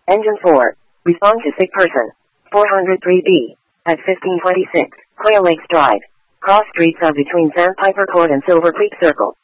Engine 4. Respond to sick person. 403B. At 1526. Quail Lakes Drive. Cross streets of between Sandpiper Court and Silver Creek Circle.